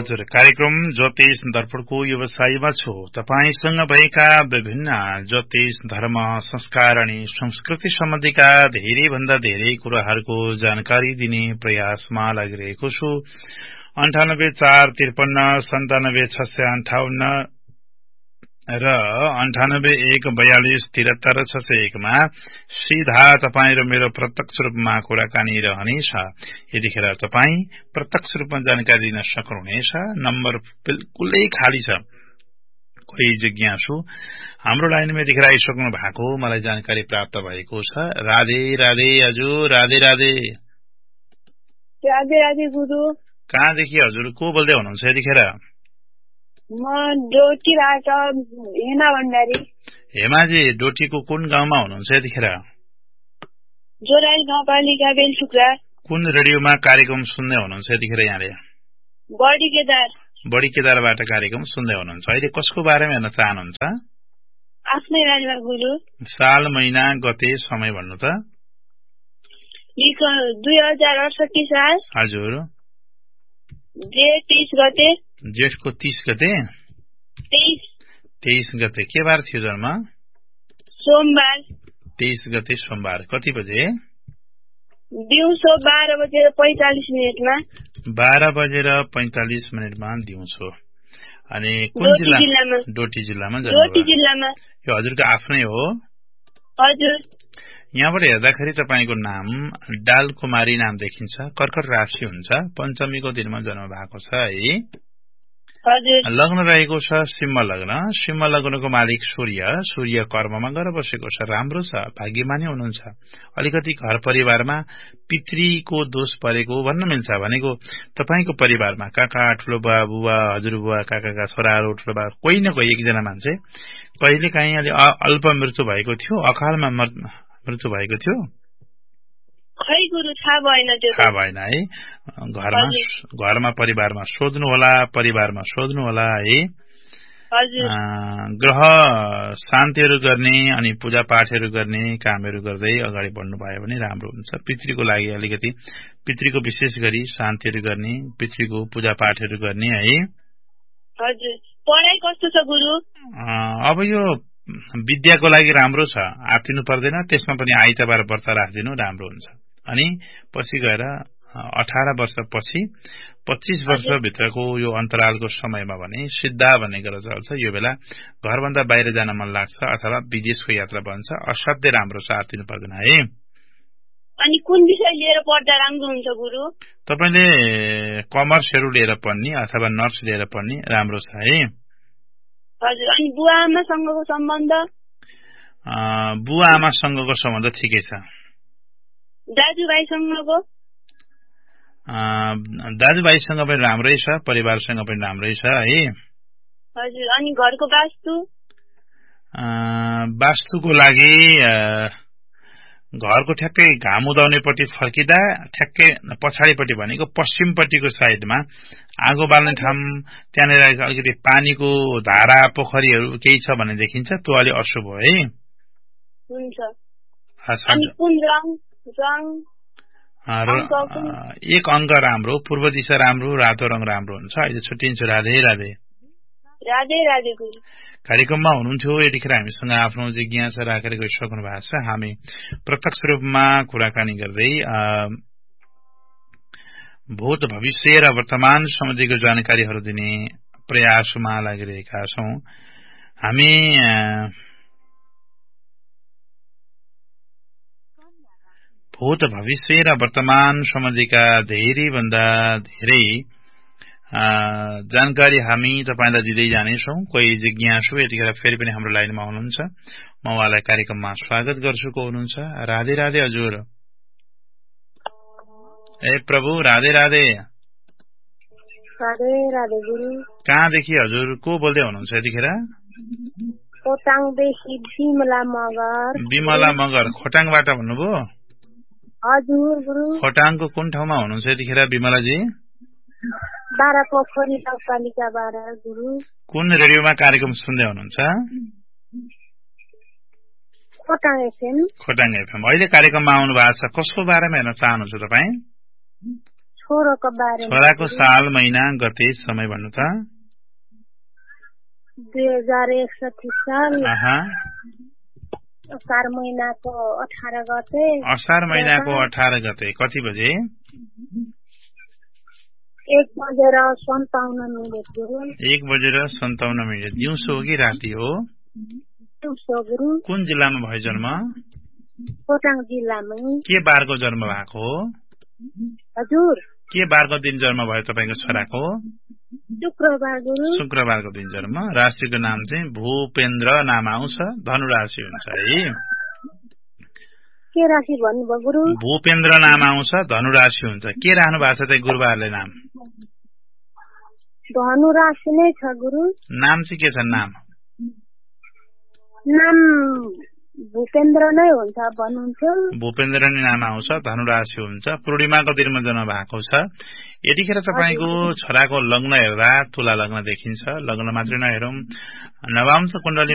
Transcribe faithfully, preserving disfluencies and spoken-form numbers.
हजुर, कार्यक्रम ज्योतिष दर्पणको व्यवसायमा छु। तपाईसँग भएका विभिन्न ज्योतिष, धर्म, संस्कार अनि संस्कृति सम्बन्धीका धेरै भन्दा धेरै कुराहरूको जानकारी दिने प्रयासमा लागिरहेको छु। अन्ठानब्बे चार त्रिपन्न सन्तानब्बे छ सय अन्ठाउन्न र अन्ठानब्बे एक बयालिस तिहत्तर छ सय एकमा सीधा तपाईँ र मेरो प्रत्यक्ष रूपमा कुराकानी रहनेछ। यतिखेर तपाईँ प्रत्यक्ष रूपमा जानकारी दिन सक्नुहुनेछ। नम्बर बिल्कुलै खाली छ। कोही जिज्ञासु हाम्रो लाइनमा यतिखेर आइसक्नु भएको मलाई जानकारी प्राप्त भएको छ। राधे राधे हजुर, राधे राधे। राधे राधे गुरु। कहाँदेखि हजुर को बोल्दै हुनुहुन्छ यतिखेर? म डोटीबाट हेमा भण्डारी। हेमाजी, डोटीको कुन गाउँमा हुनुहुन्छ यतिखेर? जोराइल गाउँपालिका बेलसुक्रा। कुन रेडियोमा कार्यक्रम सुन्दै हुनुहुन्छ यतिखेर यहाँले? बडी केदार। बडी केदारबाट कार्यक्रम सुन्दै हुनुहुन्छ। अहिले कसको बारेमा हेर्न चाहनुहुन्छ? आफ्नै बारेमा गुरु। साल, महिना, गते, समय भन्नु त। दुई हजार अडसठी साल। हजुर। जेठ तेइस गते। जेठको तीस गते। तेइस तेइस गते के बार थियो जन्म? सोमबार। तेइस गते सोमबार। कति बजे? दिउँसो बाह्र बजेर पैंतालिस मिनटमा। बाह्र बजेर पैंतालिस मिनटमा दिउँसो। अनि कुन जिल्ला? डोटी जिल्लामा जन्म। डोटी जिल्लामा। यो हजुरको आफ्नै हो? हजुर। यहाँबाट हेर्दाखेरि तपाईँको नाम डाल कुमारी नाम देखिन्छ। कर्कट राशि हुन्छ। पञ्चमीको दिनमा जन्म भएको छ है? हजुर। लग्न रहेको छ सिंह लग्न। सिंह लग्नको मालिक सूर्य। सूर्य कर्ममा गएर बसेको छ। राम्रो छ, भाग्यमानी हुनुहुन्छ। अलिकति घर परिवारमा पितृको दोष परेको भन्न मिल्छ। भनेको तपाईँको परिवारमा काका, ठुलो बुवा, बुवा, हजुरबुवा, काकाका छोराहरू, ठुलो बा कोही न कोही एकजना मान्छे कहिले काहीँ अलि अल्प मृत्यु भएको थियो, अकालमा मृत्यु भएको थियो। खै गुरु थाहा भएन त्यो। थाहा भएन है? घरमा घरमा परिवारमा सोध्नु होला, परिवारमा सोध्नु होला है? हजुर। ग्रह शान्तिहरू गर्ने अनि पूजा पाठहरू गर्ने कामहरू गर्दै अगाडि बढ्नु भयो भने राम्रो हुन्छ। पितृको लागि अलिकति पितृको विशेष गरी शान्तिहरू गर्ने, पितृको पूजा पाठहरू गर्ने है? हजुर। पढाइ कस्तो छ गुरु? अब यो विद्याको लागि राम्रो छ, आत्तिनु पर्दैन। त्यसमा पनि आइतबार व्रत राखिदिनु राम्रो हुन्छ। अनि पछि गएर अठार वर्षपछि पच्चीस वर्षभित्रको यो अन्तरालको समयमा भने सिद्धा भन्ने कुरा चल्छ। यो बेला घरभन्दा बाहिर जान मन लाग्छ अथवा विदेशको यात्रा बन्छ। असाध्यै राम्रो छ, आत्तिनु पर्दैन है? अनि कुन विषय लिएर पढ्दा राम्रो हुन्छ गुरु? तपाईले कमर्सहरू लिएर पढ्ने अथवा नर्स लिएर पढ्ने राम्रो छ है? हजुर। अनि बुवा आमासँगको सम्बन्ध? बुवा आमासँगको सम्बन्ध ठिकै छ। दाजुभाइसँगको? दाजुभाइसँग पनि राम्रै छ, परिवारसँग पनि राम्रै छ है? हजुर। अनि घरको वास्तु? वास्तुको लागि घरको ठ्याक्कै घाम उदाउनेपट्टि फर्किँदा ठ्याक्कै पछाडिपट्टि भनेको पश्चिमपट्टिको साइडमा आगो बाल्ने ठाउँ, त्यहाँनिर अलिकति पानीको धारा, पोखरीहरू केही छ भने देखिन्छ। त्यो अलि अशुभ हो है? हुन्छ। अनि कुन रङ? एक अङ्क राम्रो, पूर्व दिशा राम्रो, रातो रङ राम्रो हुन्छ। अहिले छुट्टिन्छु। राधे राधे। राधे राधे गुरु। कार्यक्रममा हुनुहुन्थ्यो यतिखेर हामीसँग आफ्नो जिज्ञासा राखेर गइसक्नु भएको छ। हामी प्रत्यक्ष रूपमा कुराकानी गर्दै भूत, भविष्य र वर्तमान सम्बन्धीको जानकारीहरू दिने प्रयासमा लागिरहेका छौं। हामी भूत, भविष्य र वर्तमान सम्बन्धीका धेरै भन्दा धेरै जानकारी हामी तपाईलाई दिँदै जानेछौं। कोही जिज्ञासु यतिखेर फेरि पनि हाम्रो लाइनमा हुनुहुन्छ। म उहाँलाई कार्यक्रममा स्वागत गर्छु। को हुनुहुन्छ? राधे राधे हजुर। ए प्रभु, राधे राधे। राधे राधे गुरु। कहाँदेखि हजुर को बोल्दै हुनुहुन्छ यतिखेर? खोटाङदेखि बिमला मगर। बिमला मगर, खोटाङबाट भन्नुभयो? हजुर गुरु। खोटाङको कुन ठाउँमा हुनुहुन्छ यतिखेर बिमलाजी? बाह्र पोखरी नगरपालिकाबाट गुरु। कुन रेडियोमा कार्यक्रम सुन्दै हुनुहुन्छ? खोटाङ एफएम। खोटाङ एफएम। अहिले कार्यक्रममा आउनु भएको छ। कसको बारेमा हेर्न चाहनुहुन्छ तपाईँ? छोरोको बारेमा छोराको साल महिना गते समय भन्नु त दुई हजार एकसठी साल आहा असार महिनाको अठार गते असार महिनाको अठार गते कति बजे एक बजेर सन्ताउन्न मिनट एक बजेर सन्ताउन्न मिनट दिउँसो हो कि राति हो दिउँसो गुरु कुन जिल्लामा भयो जन्म खोटाङ जिल्लामा के बारको जन्म भएको हो हजुर के बारको दिन जन्म भयो तपाईको छोराको शुक्रबार गुरु शुक्रबारको दिन जन्म राशिको नाम चाहिँ भूपेन्द्र नाम आउँछ धनु राशि हुन्छ है के राशि भन्नुभयो गुरु भूपेन्द्र नाम आउँछ धनु राशि हुन्छ के राख्नु भएको छ त गुरुबारले नाम धनु राशि नै छ गुरु नाम चाहिँ के छ नाम नाम भूपेन्द्र नै हुन्छ भन्नुहुन्थ्यो भूपेन्द्र नै नाम आउँछ धनु राशि हुन्छ पूर्णिमाको दिनमा जन्म भएको छ यतिखेर तपाईको छोराको लग्न हेर्दा तुला लग्न देखिन्छ लग्न मात्रै नहेरौं नवांश कुण्डली